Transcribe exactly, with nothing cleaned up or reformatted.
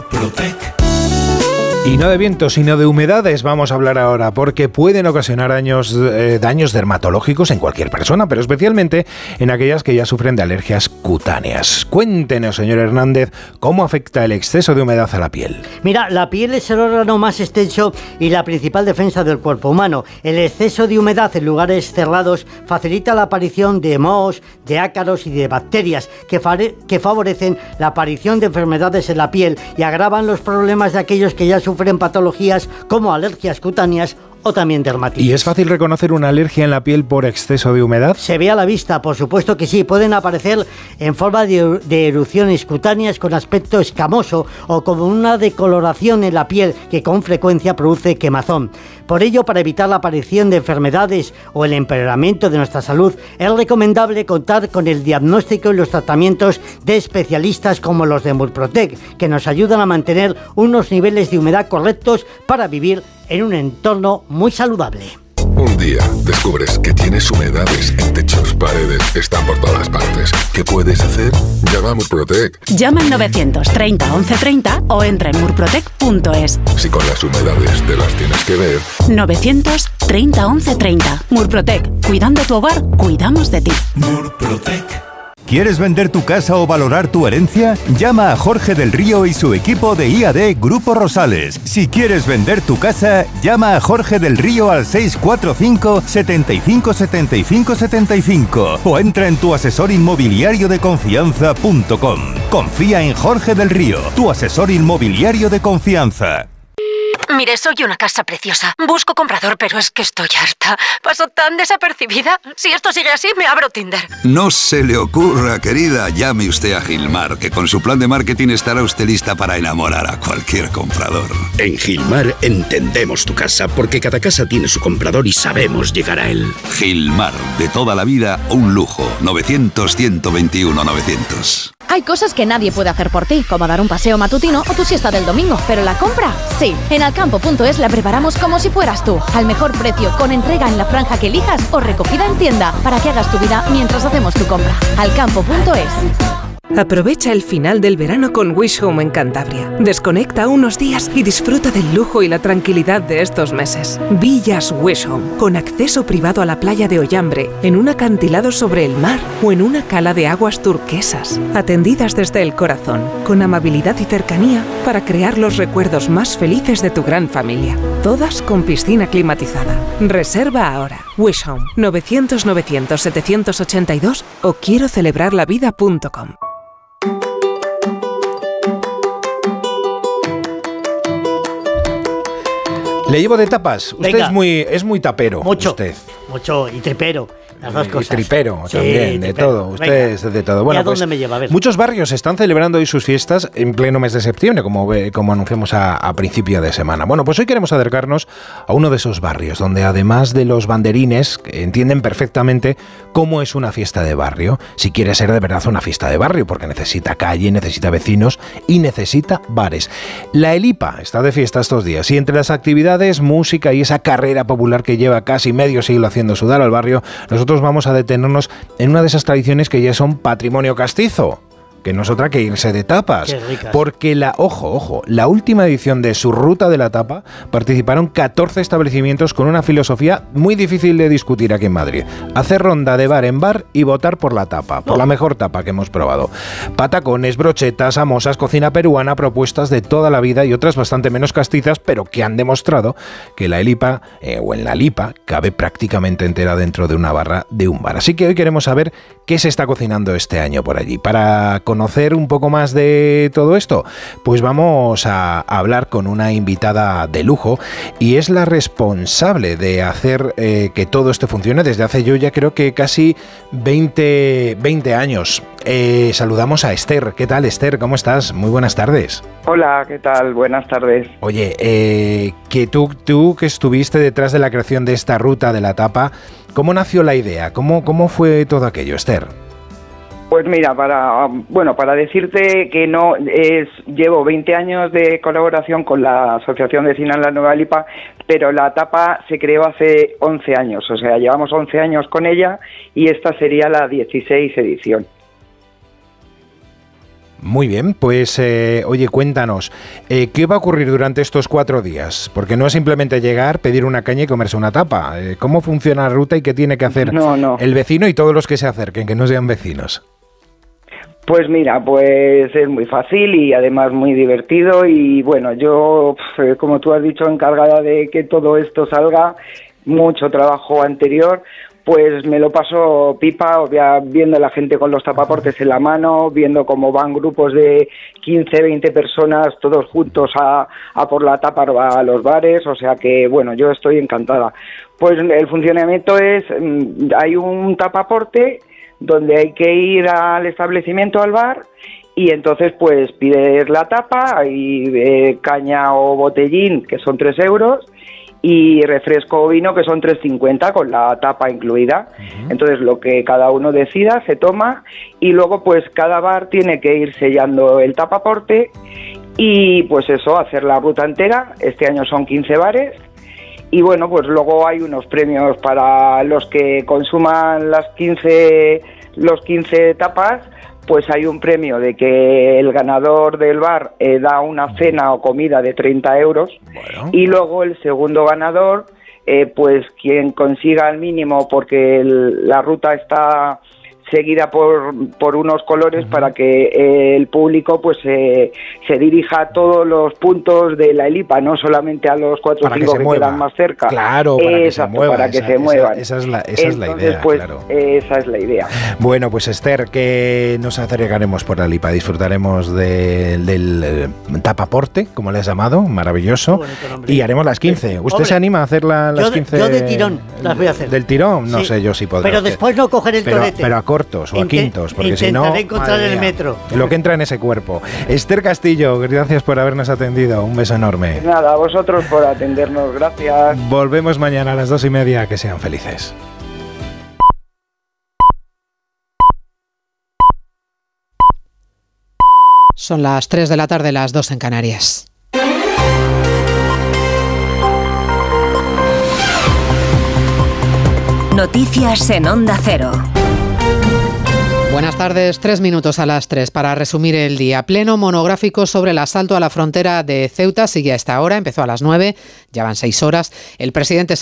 Murprotec. Y no de viento, sino de humedades vamos a hablar ahora, porque pueden ocasionar daños, eh, daños dermatológicos en cualquier persona, pero especialmente en aquellas que ya sufren de alergias cutáneas. Cuéntenos, señor Hernández, cómo afecta el exceso de humedad a la piel. Mira, la piel es el órgano más extenso y la principal defensa del cuerpo humano. El exceso de humedad en lugares cerrados facilita la aparición de mohos, de ácaros y de bacterias que, fare- que favorecen la aparición de enfermedades en la piel y agravan los problemas de aquellos que ya sufren patologías como alergias cutáneas o también dermatitis. ¿Y es fácil reconocer una alergia en la piel por exceso de humedad? Se ve a la vista, por supuesto que sí. Pueden aparecer en forma de, de erupciones cutáneas con aspecto escamoso o como una decoloración en la piel que con frecuencia produce quemazón. Por ello, para evitar la aparición de enfermedades o el empeoramiento de nuestra salud, es recomendable contar con el diagnóstico y los tratamientos de especialistas como los de Murprotec, que nos ayudan a mantener unos niveles de humedad correctos para vivir en un entorno muy saludable. Un día descubres que tienes humedades en techos, paredes, están por todas partes. ¿Qué puedes hacer? Llama a Murprotec. Llama al novecientos treinta once treinta o entra en murprotec punto es. Si con las humedades te las tienes que ver. novecientos treinta once treinta. Murprotec. Cuidando tu hogar, cuidamos de ti. Murprotec. ¿Quieres vender tu casa o valorar tu herencia? Llama a Jorge del Río y su equipo de I A D Grupo Rosales. Si quieres vender tu casa, llama a Jorge del Río al seis cuatro cinco, setenta y cinco, setenta y cinco, setenta y cinco o entra en tu asesor inmobiliario de confianza punto com. Confía en Jorge del Río, tu asesor inmobiliario de confianza. Mire, soy una casa preciosa. Busco comprador, pero es que estoy harta. Paso tan desapercibida. Si esto sigue así, me abro Tinder. No se le ocurra, querida. Llame usted a Gilmar, que con su plan de marketing estará usted lista para enamorar a cualquier comprador. En Gilmar entendemos tu casa, porque cada casa tiene su comprador y sabemos llegar a él. Gilmar, de toda la vida, un lujo. novecientos, ciento veintiuno, novecientos. Hay cosas que nadie puede hacer por ti, como dar un paseo matutino o tu siesta del domingo, pero la compra, sí. En alcampo punto es la preparamos como si fueras tú, al mejor precio, con entrega en la franja que elijas o recogida en tienda, para que hagas tu vida mientras hacemos tu compra. alcampo punto es. Aprovecha el final del verano con Wish Home en Cantabria. Desconecta unos días y disfruta del lujo y la tranquilidad de estos meses. Villas Wish Home, con acceso privado a la playa de Ollambre, en un acantilado sobre el mar o en una cala de aguas turquesas. Atendidas desde el corazón, con amabilidad y cercanía para crear los recuerdos más felices de tu gran familia. Todas con piscina climatizada. Reserva ahora. Wish Home, novecientos, novecientos, setecientos ochenta y dos o quiero celebrar la vida punto com. Le llevo de tapas. Usted Venga. es muy, es muy tapero. Mucho. Usted. Mucho. Y tripero. Las dos Y cosas. tripero Sí, también, de tripero. todo. Usted Venga. es de todo. ¿Y Bueno, a dónde pues, me lleva? A ver. muchos barrios están celebrando hoy sus fiestas en pleno mes de septiembre, como, ve- como anunciamos a, a principio de semana. Bueno, pues hoy queremos acercarnos a uno de esos barrios, donde además de los banderines, que entienden perfectamente cómo es una fiesta de barrio, si quiere ser de verdad una fiesta de barrio, porque necesita calle, necesita vecinos y necesita bares. La Elipa está de fiesta estos días y entre las actividades, música y esa carrera popular que lleva casi medio siglo haciendo sudar al barrio, nosotros vamos a detenernos en una de esas tradiciones que ya son patrimonio castizo, que no es otra que irse de tapas. Qué ricas. Porque la, ojo, ojo, la última edición de su Ruta de la Tapa participaron catorce establecimientos con una filosofía muy difícil de discutir aquí en Madrid. Hacer ronda de bar en bar y votar por la tapa, por Oh. la mejor tapa que hemos probado. Patacones, brochetas, samosas, cocina peruana, propuestas de toda la vida y otras bastante menos castizas, pero que han demostrado que la Elipa, eh, o en la Lipa, cabe prácticamente entera dentro de una barra de un bar. Así que hoy queremos saber qué se está cocinando este año por allí. Para conocer un poco más de todo esto, pues vamos a hablar con una invitada de lujo y es la responsable de hacer eh, que todo esto funcione desde hace yo ya creo que casi veinte, veinte años. Eh, saludamos a Esther. ¿Qué tal, Esther? ¿Cómo estás? Muy buenas tardes. Hola, ¿qué tal? Buenas tardes. Oye, eh, que tú, tú que estuviste detrás de la creación de esta Ruta de la Tapa, ¿cómo nació la idea? ¿Cómo, cómo fue todo aquello, Esther? Pues mira, para bueno, para decirte que no es llevo veinte años de colaboración con la Asociación Vecinal La Nueva Lipa, pero la tapa se creó hace once años, o sea, llevamos once años con ella y esta sería la dieciséis edición. Muy bien, pues eh, oye, cuéntanos, eh, ¿qué va a ocurrir durante estos cuatro días? Porque no es simplemente llegar, pedir una caña y comerse una tapa. Eh, ¿Cómo funciona la ruta y qué tiene que hacer no, no. el vecino y todos los que se acerquen, que no sean vecinos? Pues mira, pues es muy fácil y además muy divertido y bueno, yo, como tú has dicho, encargada de que todo esto salga, mucho trabajo anterior, pues me lo paso pipa, viendo a la gente con los tapaportes en la mano, viendo cómo van grupos de quince, veinte personas todos juntos a, a por la tapa a los bares, o sea que bueno, yo estoy encantada. Pues el funcionamiento es, hay un tapaporte donde hay que ir al establecimiento, al bar, y entonces pues pides la tapa, hay eh, caña o botellín que son tres euros, y refresco o vino que son tres cincuenta con la tapa incluida. Uh-huh. Entonces lo que cada uno decida se toma y luego pues cada bar tiene que ir sellando el tapaporte y pues eso, hacer la ruta entera. Este año son quince bares y bueno, pues luego hay unos premios para los que consuman las quince, los quince tapas. Pues hay un premio de que el ganador del bar eh, da una cena o comida de treinta euros, bueno. Y luego el segundo ganador, eh, pues quien consiga el mínimo, porque el, la ruta está seguida por, por unos colores uh-huh. para que eh, el público pues eh, se dirija a todos los puntos de la Elipa, no solamente a los cuatro o cinco que, que quedan más cerca. Claro, para Exacto, que se mueva, para que esa, se muevan. Esa, esa es la, esa Entonces, es la idea, pues, claro. Esa es la idea. Bueno, pues Esther, que nos acercaremos por la Elipa, disfrutaremos de, del eh, tapaporte, como le has llamado, maravilloso, y haremos las quince. ¿Usted Hombre, se anima a hacer la, las yo, quince? Yo de tirón las voy a hacer. ¿Del tirón? No sí. sé yo si podré. Pero después no coger el pero, torete. Pero a cortos o a Intent- quintos, porque si no... Intentaré encontrar el metro. Lo que entra en ese cuerpo. Esther Castillo, gracias por habernos atendido. Un beso enorme. Pues nada, a vosotros por atendernos. Gracias. Volvemos mañana a las dos y media. Que sean felices. Son las tres de la tarde, las dos en Canarias. Noticias en Onda Cero. Buenas tardes, tres minutos a las tres para resumir el día. Pleno monográfico sobre el asalto a la frontera de Ceuta sigue a esta hora, empezó a las nueve, ya van seis horas. El presidente